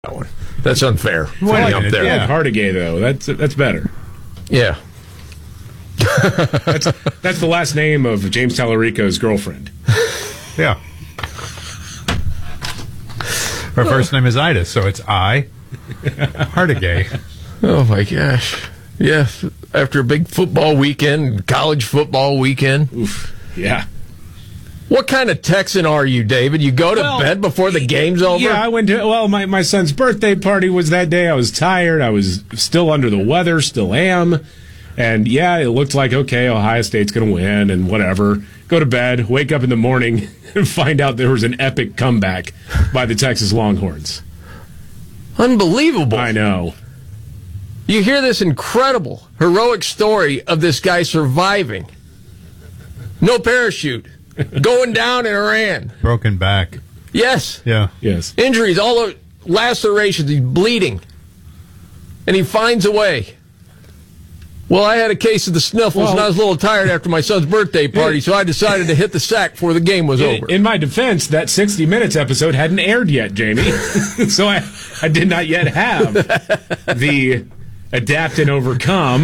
that one. That's unfair. Like, Up there. like Hardigay, though. That's better. Yeah. That's the last name of James Tallarico's girlfriend. Yeah. Her first name is Ida, so it's Hardigay. Oh, my gosh. Yeah. After a big football weekend, college football weekend. Oof. Yeah. What kind of Texan are you, David? You go to bed before the game's over? Yeah, I went to, my son's birthday party was that day. I was tired. I was still under the weather, still am. And, yeah, it looked like, okay, Ohio State's going to win and whatever. Go to bed, wake up in the morning, and find out there was an epic comeback by the Texas Longhorns. Unbelievable. I know. You hear this incredible, heroic story of this guy surviving. No parachute. Going down in Iran. Broken back. Yes. Yeah. Yes. Injuries, all the lacerations. He's bleeding. And he finds a way. Well, I had a case of the sniffles, and I was a little tired after my son's birthday party, so I decided to hit the sack before the game was over. In my defense, that 60 Minutes episode hadn't aired yet, Jamie. So I did not yet have the adapt and overcome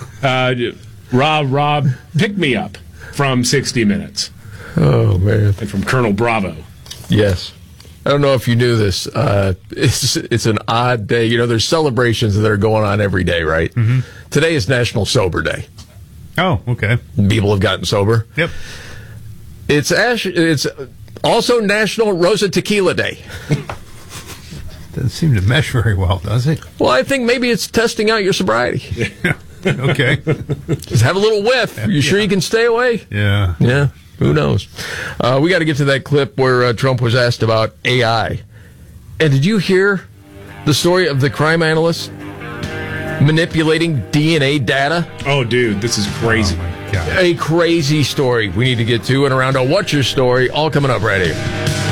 Rob pick-me-up from 60 Minutes. Oh, man. And from Colonel Bravo. Yes. I don't know if you knew this. It's an odd day. You know, there's celebrations that are going on every day, right? Mm-hmm. Today is National Sober Day. Oh, okay. People have gotten sober. Yep. It's also National Rosa Tequila Day. Doesn't seem to mesh very well, does it? Well, I think maybe it's testing out your sobriety. Okay. Just have a little whiff. You sure you can stay away? Yeah. Yeah. Who knows? We got to get to that clip where Trump was asked about AI. And did you hear the story of the crime analyst manipulating DNA data? Oh, dude, this is crazy. Oh, my God. A crazy story we need to get to. And around What's Your Story, all coming up right here.